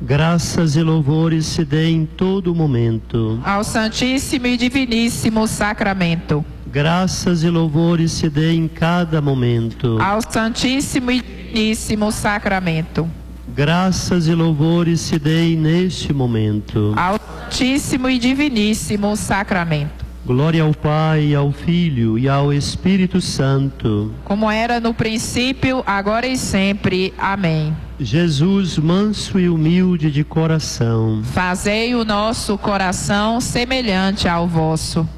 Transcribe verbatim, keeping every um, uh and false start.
Graças e louvores se dêem em todo momento ao Santíssimo e Diviníssimo Sacramento. Graças e louvores se dêem em cada momento ao Santíssimo e Diviníssimo Sacramento. Graças e louvores se dêem neste momento ao Santíssimo e Diviníssimo Sacramento. Glória ao Pai, ao Filho e ao Espírito Santo, como era no princípio, agora e sempre. Amém. Jesus, manso e humilde de coração, fazei o nosso coração semelhante ao vosso.